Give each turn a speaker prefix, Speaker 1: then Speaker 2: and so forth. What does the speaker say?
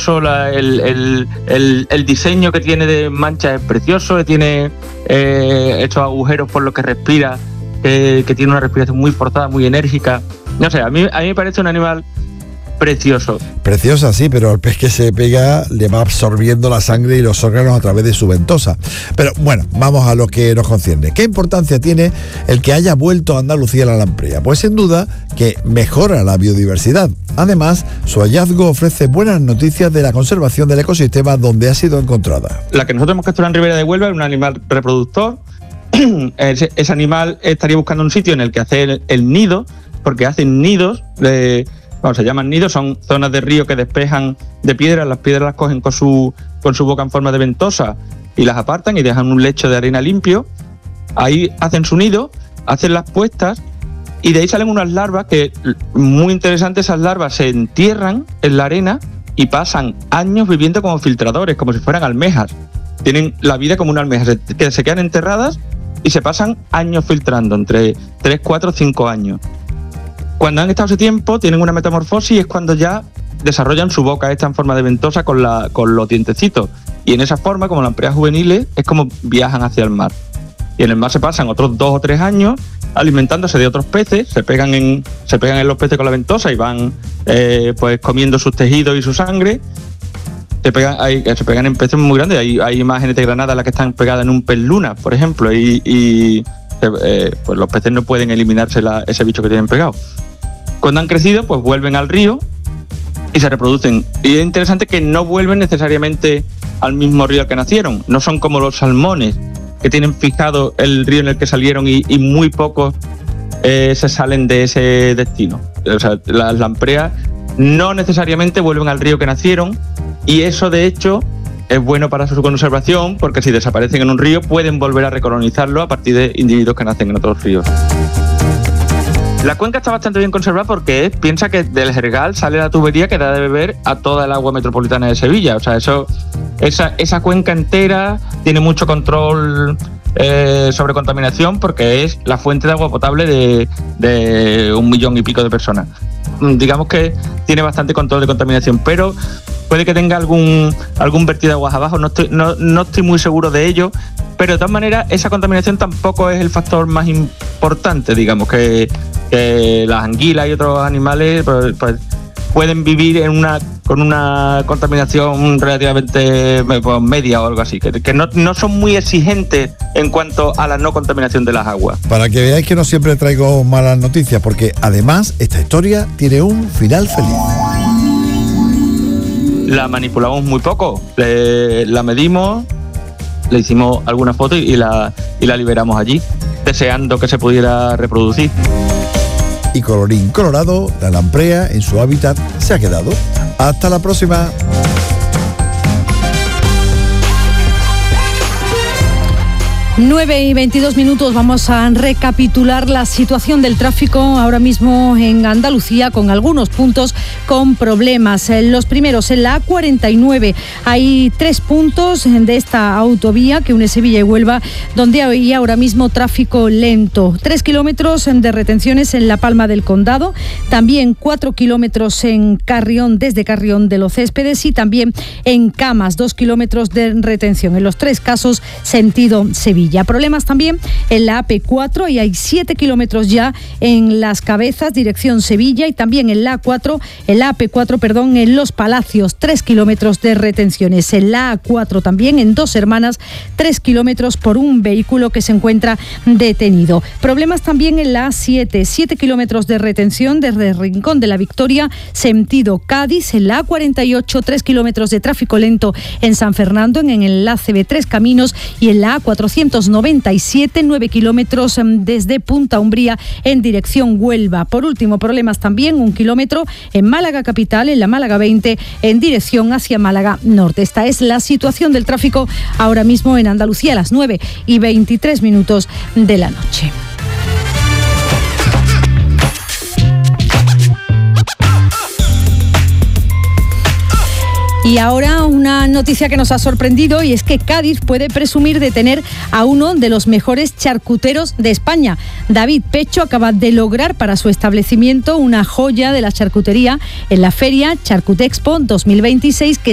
Speaker 1: precioso, el diseño que tiene de manchas es precioso, tiene estos agujeros por los que respira, que tiene una respiración muy forzada, muy enérgica. No sé, a mí me parece un animal precioso.
Speaker 2: Preciosa, sí, pero el pez que se pega le va absorbiendo la sangre y los órganos a través de su ventosa. Pero bueno, vamos a lo que nos concierne. ¿Qué importancia tiene el que haya vuelto a Andalucía la lamprea? Pues sin duda que mejora la biodiversidad. Además, su hallazgo ofrece buenas noticias de la conservación del ecosistema donde ha sido encontrada.
Speaker 1: La que nosotros hemos capturado en Ribera de Huelva es un animal reproductor. Ese animal estaría buscando un sitio en el que hacer el nido, porque hacen nidos se llaman nidos, son zonas de río que despejan de piedras, las piedras las cogen con su boca en forma de ventosa y las apartan y dejan un lecho de arena limpio. Ahí hacen su nido, hacen las puestas y de ahí salen unas larvas que, muy interesantes, esas larvas se entierran en la arena y pasan años viviendo como filtradores, como si fueran almejas. Tienen la vida como una almeja, se quedan enterradas y se pasan años filtrando, entre 3, 4, 5 años. Cuando han estado ese tiempo, tienen una metamorfosis y es cuando ya desarrollan su boca esta en forma de ventosa con los dientecitos. Y en esa forma, como lampreas juveniles, es como viajan hacia el mar. Y en el mar se pasan otros 2 o 3 años alimentándose de otros peces, se pegan en los peces con la ventosa y van pues comiendo sus tejidos y su sangre. Se pegan en peces muy grandes. Hay imágenes de Granada en las que están pegadas en un pez luna, por ejemplo, pues los peces no pueden eliminarse ese bicho que tienen pegado. Cuando han crecido, pues vuelven al río y se reproducen. Y es interesante que no vuelven necesariamente al mismo río al que nacieron. No son como los salmones, que tienen fijado el río en el que salieron y muy pocos se salen de ese destino. O sea, las lampreas no necesariamente vuelven al río que nacieron, y eso, de hecho, es bueno para su conservación, porque si desaparecen en un río pueden volver a recolonizarlo a partir de individuos que nacen en otros ríos. La cuenca está bastante bien conservada porque piensa que del Jergal sale la tubería que da de beber a toda el agua metropolitana de Sevilla. O sea, esa cuenca entera tiene mucho control sobre contaminación, porque es la fuente de agua potable de 1 millón y pico de personas. Digamos que tiene bastante control de contaminación, pero puede que tenga algún vertido de aguas abajo, no estoy muy seguro de ello, pero de todas maneras esa contaminación tampoco es el factor más importante. Digamos que las anguilas y otros animales pues pueden vivir con una contaminación relativamente media o algo así, que no son muy exigentes en cuanto a la no contaminación de las aguas.
Speaker 2: Para que veáis que no siempre traigo malas noticias, porque además esta historia tiene un final feliz.
Speaker 1: La manipulamos muy poco, la medimos, le hicimos alguna foto y la liberamos allí, deseando que se pudiera reproducir.
Speaker 2: Y colorín colorado, la lamprea en su hábitat se ha quedado. Hasta la próxima.
Speaker 3: 9:22, vamos a recapitular la situación del tráfico ahora mismo en Andalucía, con algunos puntos con problemas. Los primeros, en la A49, hay 3 puntos de esta autovía que une Sevilla y Huelva, donde hay ahora mismo tráfico lento. 3 kilómetros de retenciones en La Palma del Condado, también 4 kilómetros en Carrión, desde Carrión de los Céspedes, y también en Camas, 2 kilómetros de retención. En los 3 casos, sentido Sevilla. Problemas también en la AP4 y hay 7 kilómetros ya en Las Cabezas, dirección Sevilla, y también en la AP4, en Los Palacios, 3 kilómetros de retenciones. En la A4 también en Dos Hermanas, 3 kilómetros por un vehículo que se encuentra detenido. Problemas también en la A7, 7 kilómetros de retención desde Rincón de la Victoria, sentido Cádiz. En la A48, 3 kilómetros de tráfico lento en San Fernando, en el enlace de Tres Caminos, y en la A497, 9 kilómetros desde Punta Umbría en dirección Huelva. Por último, problemas también, 1 kilómetro en Málaga capital, en la Málaga 20 en dirección hacia Málaga Norte. Esta es la situación del tráfico ahora mismo en Andalucía a las 9:23 de la noche. Y ahora una noticia que nos ha sorprendido, y es que Cádiz puede presumir de tener a uno de los mejores charcuteros de España. David Pecho acaba de lograr para su establecimiento una joya de la charcutería en la feria Charcutexpo 2026, que